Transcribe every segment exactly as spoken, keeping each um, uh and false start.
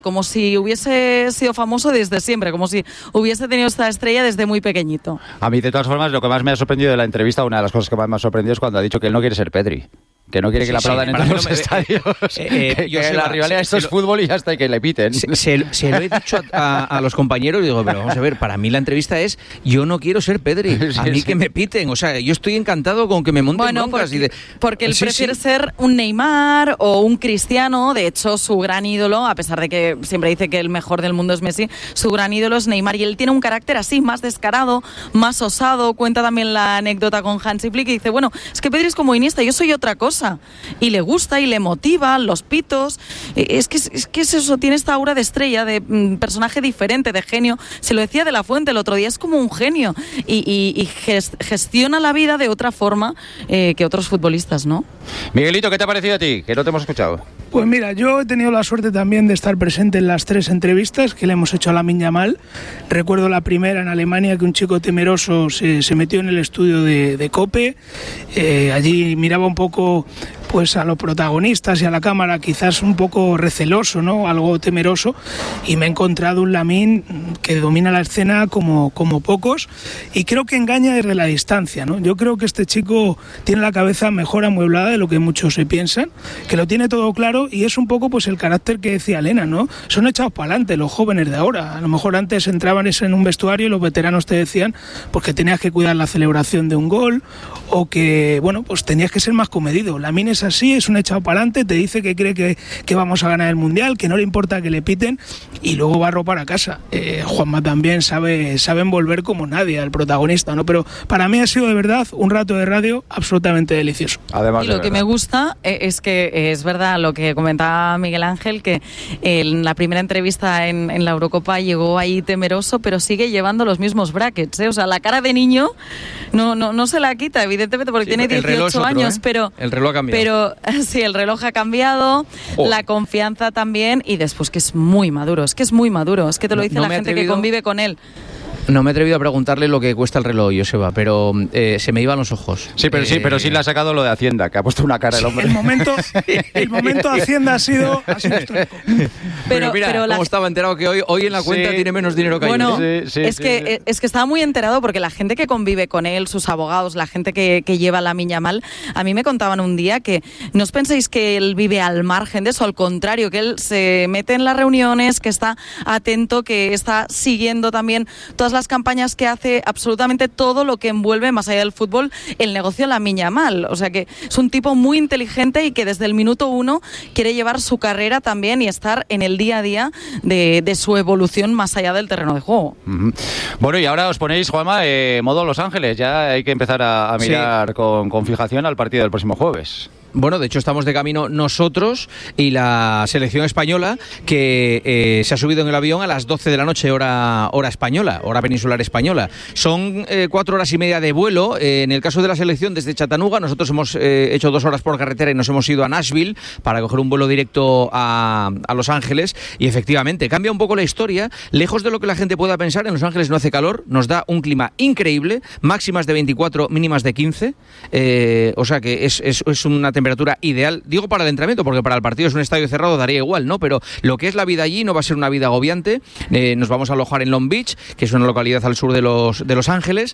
como si hubiese sido famoso desde siempre, como si hubiese tenido esta estrella desde muy pequeñito. A mí, de todas formas, lo que más me ha sorprendido de la entrevista, una de las cosas que más me ha sorprendido es cuando ha dicho que él no quiere ser Pedri. Que no quiere que sí, le aplaudan sí, en todos los me, estadios. Eh, eh, que yo que la rivalidad esto es fútbol y ya está, y que le piten. Se, se, se lo he dicho a, a, a los compañeros y digo, pero vamos a ver, para mí la entrevista es, yo no quiero ser Pedri, a mí sí, que sí. me piten. O sea, yo estoy encantado con que me monten bueno, broncas. Porque, y de... porque él sí, prefiere sí. ser un Neymar o un Cristiano. De hecho, su gran ídolo, a pesar de que siempre dice que el mejor del mundo es Messi, su gran ídolo es Neymar. Y él tiene un carácter así, más descarado, más osado. Cuenta también la anécdota con Hansi Flick y dice, bueno, es que Pedri es como Iniesta, yo soy otra cosa. Y le gusta y le motiva, los pitos, es que es que es eso, tiene esta aura de estrella, de mm, personaje diferente, de genio. Se lo decía de la Fuente el otro día, es como un genio y, y, y gestiona la vida de otra forma eh, que otros futbolistas, ¿no? Miguelito, ¿qué te ha parecido a ti? Que no te hemos escuchado. Pues mira, yo he tenido la suerte también de estar presente en las tres entrevistas que le hemos hecho a Lamine Yamal. Recuerdo la primera en Alemania, que un chico temeroso se, se metió en el estudio de, de COPE. Eh, allí miraba un poco pues a los protagonistas y a la cámara, quizás un poco receloso, ¿no? Algo temeroso, y me he encontrado un Lamine que domina la escena como, como pocos, y creo que engaña desde la distancia, ¿no? Yo creo que este chico tiene la cabeza mejor amueblada de lo que muchos se piensan, que lo tiene todo claro, y es un poco pues el carácter que decía Elena, ¿no? Son echados para adelante los jóvenes de ahora. A lo mejor antes entraban en un vestuario y los veteranos te decían pues que tenías que cuidar la celebración de un gol, o que, bueno, pues tenías que ser más comedido. Lamine es así, es un echado para adelante, te dice que cree que, que vamos a ganar el Mundial, que no le importa que le piten, y luego va a ropar a casa. Eh, Juanma también sabe, sabe envolver como nadie al protagonista, ¿no? Pero para mí ha sido de verdad un rato de radio absolutamente delicioso. Además, y lo de que verdad. me gusta es que es verdad lo que comentaba Miguel Ángel, que en la primera entrevista en, en la Eurocopa llegó ahí temeroso, pero sigue llevando los mismos brackets, ¿eh? O sea, la cara de niño no, no, no se la quita, evidentemente, porque sí, tiene dieciocho otro, años, ¿eh? pero el reloj ha cambiado. Pero sí, el reloj ha cambiado, oh. la confianza también, y después que es muy maduro, es que es muy maduro, es que te lo dice no, no la gente atrevido... que convive con él. No me he atrevido a preguntarle lo que cuesta el reloj, Joseba, pero eh, se me iban los ojos. Sí, pero eh... sí, pero sí le ha sacado lo de Hacienda, que ha puesto una cara el hombre. El momento, el momento de Hacienda ha sido, ha sido histórico. Pero, pero mira, pero cómo la... estaba enterado que hoy, hoy en la cuenta sí. tiene menos dinero que bueno, ayer. Sí, sí, es, sí, que, sí. es que estaba muy enterado porque la gente que convive con él, sus abogados, la gente que, que lleva Lamine Yamal, a mí me contaban un día que no os penséis que él vive al margen de eso, al contrario, que él se mete en las reuniones, que está atento, que está siguiendo también todas las campañas que hace, absolutamente todo lo que envuelve, más allá del fútbol, el negocio Lamine Yamal. O sea que es un tipo muy inteligente y que desde el minuto uno quiere llevar su carrera también y estar en el día a día de, de su evolución más allá del terreno de juego. Uh-huh. Bueno, y ahora os ponéis, Juanma, eh, modo Los Ángeles. Ya hay que empezar a, a mirar sí. con, con fijación al partido del próximo jueves. Bueno, de hecho estamos de camino nosotros y la selección española, que eh, se ha subido en el avión a las doce de la noche, hora, hora española, hora peninsular española. Son eh, cuatro horas y media de vuelo. Eh, en el caso de la selección, desde Chattanooga, nosotros hemos eh, hecho dos horas por carretera y nos hemos ido a Nashville para coger un vuelo directo a, a Los Ángeles. Y efectivamente, cambia un poco la historia. Lejos de lo que la gente pueda pensar, en Los Ángeles no hace calor, nos da un clima increíble, máximas de veinticuatro, mínimas de quince. Eh, o sea que es, es, es una temperatura ideal, digo para el entrenamiento, porque para el partido es un estadio cerrado, daría igual, ¿no? Pero lo que es la vida allí no va a ser una vida agobiante. Eh, nos vamos a alojar en Long Beach, que es una localidad al sur de Los, de Los Ángeles,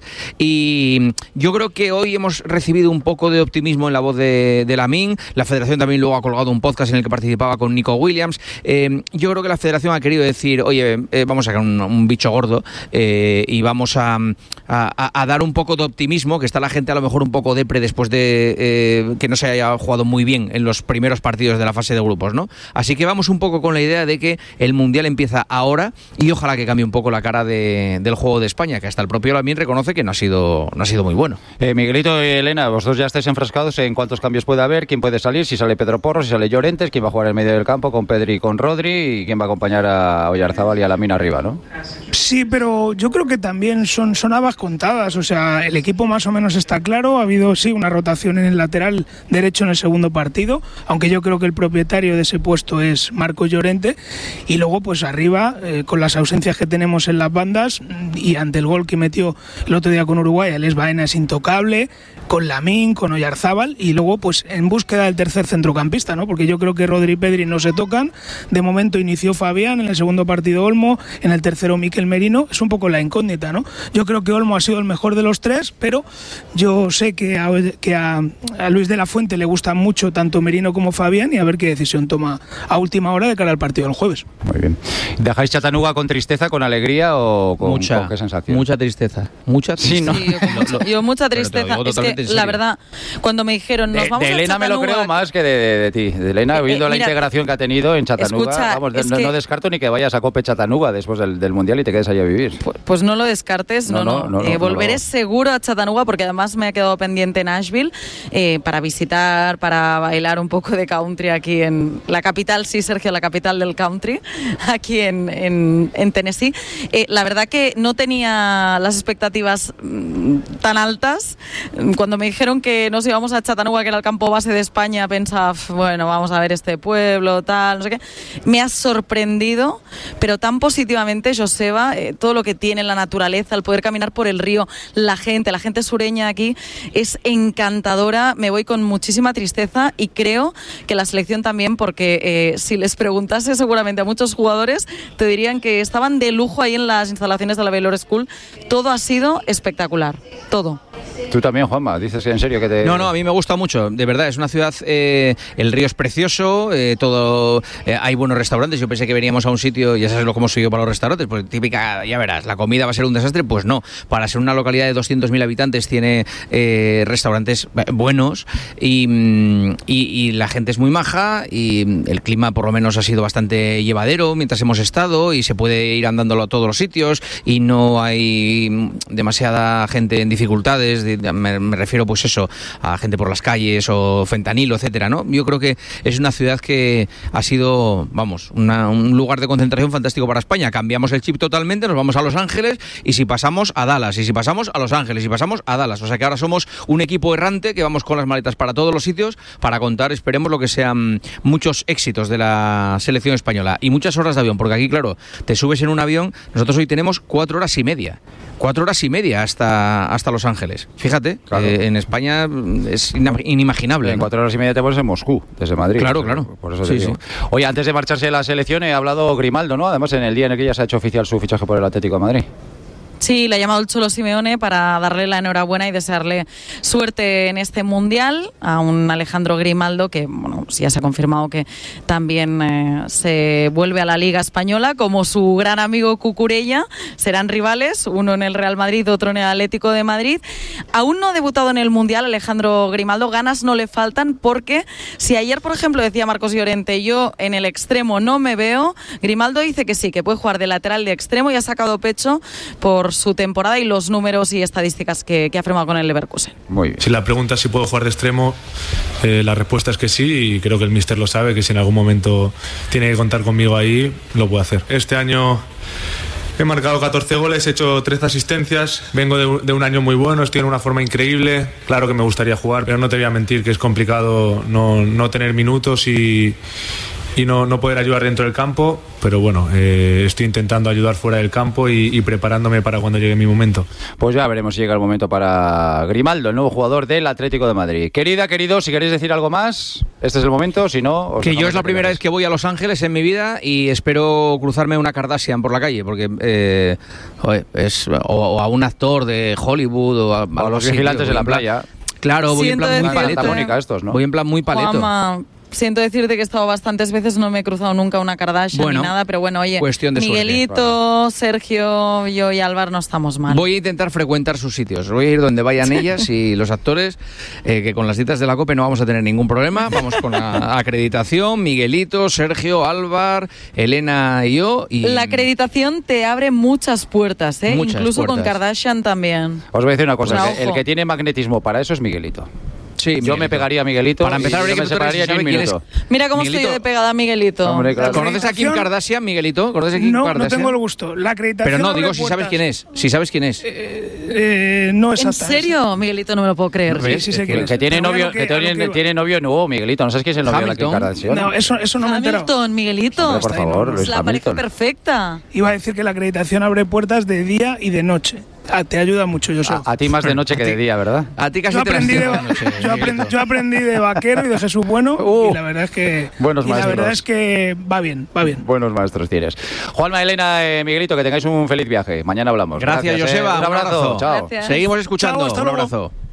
y yo creo que hoy hemos recibido un poco de optimismo en la voz de, de Lamine. La federación también luego ha colgado un podcast en el que participaba con Nico Williams. Eh, yo creo que la federación ha querido decir, oye, eh, vamos a sacar un, un bicho gordo eh, y vamos a, a, a dar un poco de optimismo, que está la gente a lo mejor un poco depre después de eh, que no se haya jugado muy bien en los primeros partidos de la fase de grupos, ¿no? Así que vamos un poco con la idea de que el Mundial empieza ahora y ojalá que cambie un poco la cara de, del juego de España, que hasta el propio Lamine reconoce que no ha sido, no ha sido muy bueno. Eh, Miguelito y Elena, vosotros ya estáis enfrascados en cuántos cambios puede haber, quién puede salir, si sale Pedro Porro, si sale Llorentes, quién va a jugar en medio del campo con Pedri y con Rodri, y quién va a acompañar a Oyarzabal y a Lamine arriba, ¿no? Sí. Sí, pero yo creo que también son, son habas contadas. O sea, el equipo más o menos está claro. Ha habido, sí, una rotación en el lateral derecho en el segundo partido, aunque yo creo que el propietario de ese puesto es Marco Llorente. Y luego, pues arriba, eh, con las ausencias que tenemos en las bandas y ante el gol que metió el otro día con Uruguay, Alex Baena es intocable, con Lamín, con Oyarzábal, y luego, pues en búsqueda del tercer centrocampista, ¿no? Porque yo creo que Rodri y Pedri no se tocan. De momento inició Fabián, en el segundo partido Olmo, en el tercero Mikel Merino. Es un poco la incógnita, ¿no? Yo creo que Olmo ha sido el mejor de los tres, pero yo sé que a, que a, a Luis de la Fuente le gustan mucho tanto Merino como Fabián, y a ver qué decisión toma a última hora de cara al partido del jueves. Muy bien. ¿Dejáis Chattanooga con tristeza, con alegría o con, mucha, con qué sensación? Mucha tristeza. Mucha tristeza. Sí, ¿no? Sí, yo, mucha, yo mucha tristeza. Es que, la verdad, cuando me dijeron, nos de, vamos de Elena a Chattanooga, me lo creo más que de, de, de ti. De Elena, viendo eh, eh, la mira, integración que ha tenido en Chattanooga, escucha, vamos, es no, que, no descarto ni que vayas a Cope Chattanooga después del, del Mundial y te quedes allí a vivir. Pues, pues no lo descartes, no, no. no, no, no eh, volveré no, seguro a Chattanooga, porque además me ha quedado pendiente Nashville eh, para visitar, para bailar un poco de country aquí en la capital, sí, Sergio, la capital del country, aquí en, en, en Tennessee. Eh, la verdad que no tenía las expectativas mmm, tan altas. Cuando me dijeron que nos íbamos a Chattanooga, que era el campo base de España, pensaba, bueno, vamos a ver este pueblo, tal, no sé qué. Me ha sorprendido, pero tan positivamente, Joseba, eh, todo lo que tiene la naturaleza, el poder caminar por el río, la gente, la gente sureña aquí es encantadora. Me voy con muchísima tristeza y creo que la selección también, porque eh, si les preguntase seguramente a muchos jugadores, te dirían que estaban de lujo ahí en las instalaciones de la Baylor School. Todo ha sido espectacular, todo. Tú también, Juanma, dices en serio que te... No, no, a mí me gusta mucho, de verdad, es una ciudad, eh, el río es precioso, eh, todo, eh, hay buenos restaurantes. Yo pensé que veníamos a un sitio, ya sabes lo cómo soy yo para los restaurantes, pues típica, ya verás, la comida va a ser un desastre. Pues no, para ser una localidad de doscientos mil habitantes tiene eh, restaurantes buenos y, y, y la gente es muy maja y el clima por lo menos ha sido bastante llevadero mientras hemos estado y se puede ir andándolo a todos los sitios y no hay demasiada gente en dificultades. Me, me refiero pues eso, a gente por las calles o fentanilo, etcétera, ¿no? Yo creo que es una ciudad que ha sido, vamos, una, un lugar de concentración fantástico para España. Cambiamos el chip totalmente, nos vamos a Los Ángeles y si pasamos a Dallas, y si pasamos a Los Ángeles, y si pasamos a Dallas. O sea que ahora somos un equipo errante que vamos con las maletas para todos los sitios para contar, esperemos, lo que sean muchos éxitos de la selección española y muchas horas de avión, porque aquí, claro, te subes en un avión, nosotros hoy tenemos cuatro horas y media. Cuatro horas y media hasta, hasta Los Ángeles. Fíjate, claro. eh, en España es inimaginable. En ¿no? cuatro horas y media te pones en Moscú, desde Madrid. Claro, claro. Por eso sí, te digo. Sí. Oye, antes de marcharse de la selección he hablado Grimaldo, ¿no? Además, en el día en el que ya se ha hecho oficial su fichaje por el Atlético de Madrid. Sí, le ha llamado el Cholo Simeone para darle la enhorabuena y desearle suerte en este Mundial a un Alejandro Grimaldo que, bueno, ya se ha confirmado que también eh, se vuelve a la Liga Española, como su gran amigo Cucurella. Serán rivales, uno en el Real Madrid, otro en el Atlético de Madrid. Aún no ha debutado en el Mundial Alejandro Grimaldo, ganas no le faltan, porque si ayer, por ejemplo, decía Marcos Llorente, yo en el extremo no me veo, Grimaldo dice que sí, que puede jugar de lateral, de extremo, y ha sacado pecho por su temporada y los números y estadísticas que, que ha firmado con el Leverkusen. Muy bien. Si la pregunta es si puedo jugar de extremo, eh, la respuesta es que sí, y creo que el míster lo sabe, que si en algún momento tiene que contar conmigo ahí, lo puedo hacer. Este año he marcado catorce goles, he hecho trece asistencias, vengo de, de un año muy bueno, estoy en una forma increíble. Claro que me gustaría jugar, pero no te voy a mentir que es complicado no, no tener minutos y y no, no poder ayudar dentro del campo, pero bueno, eh, estoy intentando ayudar fuera del campo y, y preparándome para cuando llegue mi momento. Pues ya veremos si llega el momento para Grimaldo, el nuevo jugador del Atlético de Madrid. Querida, querido, si queréis decir algo más, este es el momento, si no... Os que yo es la primera vez que voy a Los Ángeles en mi vida y espero cruzarme una Kardashian por la calle, porque eh, joder, es, o, o a un actor de Hollywood o a, o a los vigilantes de la playa. Claro, voy en plan muy paleto. Mónica, estos, ¿no? Voy en plan muy paleto. Juanma. Siento decirte que he estado bastantes veces, no me he cruzado nunca una Kardashian bueno, ni nada, pero bueno, oye, cuestión de Miguelito, suerte. Sergio, yo y Álvaro no estamos mal. Voy a intentar frecuentar sus sitios, voy a ir donde vayan ellas y los actores, eh, que con las citas de la COPE no vamos a tener ningún problema, vamos con la acreditación, Miguelito, Sergio, Álvaro, Elena y yo. Y la acreditación te abre muchas puertas, ¿eh? Muchas incluso puertas. con Kardashian también. Os voy a decir una cosa, Una el, que, el que tiene magnetismo para eso es Miguelito. Sí, yo Miguelito. me pegaría a Miguelito. Para empezar, habría que me separaría preguntar ni si un sabe quién minuto. Mira cómo Miguelito. estoy de pegada a Miguelito. Hombre, claro. ¿Conoces a Kim Kardashian, Miguelito? ¿Conoces a Kim No, Kardashian? no tengo el gusto. La acreditación Pero no, abre digo si sabes puertas. quién es. Si sabes quién es. Eh, no ¿En exacta. serio? Miguelito, no me lo puedo creer. Sí, sí sé Que, quién es. que tiene Pero novio, bueno, que, que- a lo tiene, que iba. tiene novio nuevo, Miguelito. No sabes quién es el novio de la Kim Hamilton. Kardashian. No, eso, eso no me he enterado. Hamilton, Miguelito. Hombre, por favor, Luis la pareja Hamilton. perfecta. Iba a decir que la acreditación abre puertas de día y de noche. Ah, te ayuda mucho, yo A, a ti más de noche que de día, ¿verdad? A ti casi Yo te las aprendí, de, tengo de noche, yo, aprendí, Miguelito. yo aprendí de Vaquero y de Jesús Bueno Uh, y la verdad es que buenos y la maestros. verdad es que va bien, va bien. Buenos maestros tienes. Juanma, Elena, eh, Miguelito, que tengáis un feliz viaje. Mañana hablamos. Gracias, eh. Joseba. Un abrazo. Chao. Gracias. Seguimos escuchando. Chao, hasta Un luego. abrazo.